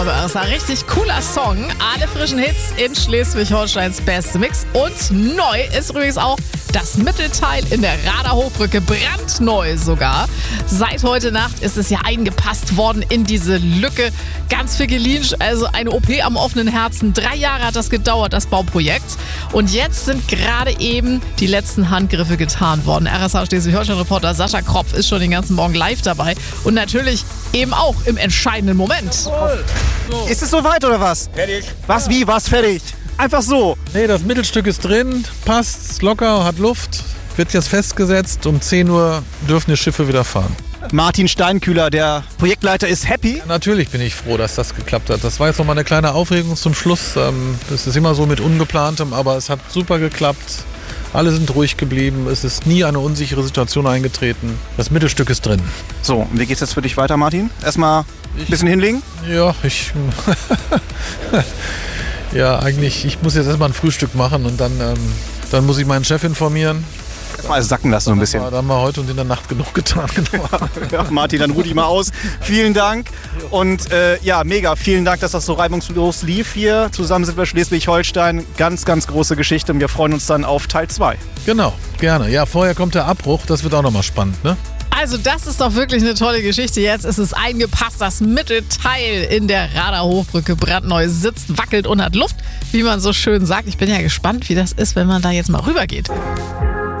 Aber es war ein richtig cooler Song. Alle frischen Hits in Schleswig-Holsteins beste Mix. Und neu ist übrigens auch das Mittelteil in der Rader Hochbrücke. Brandneu sogar. Seit heute Nacht ist es ja eingepasst worden in diese Lücke. Ganz viel geliehen, also eine OP am offenen Herzen. 3 Jahre hat das gedauert, das Bauprojekt. Und jetzt sind gerade eben die letzten Handgriffe getan worden. RSH Schleswig-Holstein-Reporter Sascha Kropf ist schon den ganzen Morgen live dabei. Und natürlich eben auch im entscheidenden Moment. So. Ist es soweit oder was? Fertig. Was, wie, was, fertig? Einfach so. Nee, das Mittelstück ist drin, passt, ist locker, hat Luft, wird jetzt festgesetzt. Um 10 Uhr dürfen die Schiffe wieder fahren. Martin Steinkühler, der Projektleiter, ist happy. Natürlich bin ich froh, dass das geklappt hat. Das war jetzt nochmal eine kleine Aufregung zum Schluss. Das ist immer so mit Ungeplantem, aber es hat super geklappt. Alle sind ruhig geblieben, es ist nie eine unsichere Situation eingetreten. Das Mittelstück ist drin. So, und wie geht's jetzt für dich weiter, Martin? Erstmal ein bisschen hinlegen? Ja, ja, eigentlich, ich muss jetzt erstmal ein Frühstück machen und dann muss ich meinen Chef informieren. Mal sacken lassen so ein bisschen. Da haben wir heute und in der Nacht genug getan. Genau. Ja, Martin, dann ruh dich mal aus. Vielen Dank. Und ja, mega. Vielen Dank, dass das so reibungslos lief hier. Zusammen sind wir Schleswig-Holstein. Ganz, ganz große Geschichte. Und wir freuen uns dann auf Teil 2. Genau, gerne. Ja, vorher kommt der Abbruch. Das wird auch nochmal spannend, ne? Also das ist doch wirklich eine tolle Geschichte. Jetzt ist es eingepasst. Das Mittelteil in der Rader Hochbrücke brandneu sitzt, wackelt und hat Luft, wie man so schön sagt. Ich bin ja gespannt, wie das ist, wenn man da jetzt mal rübergeht.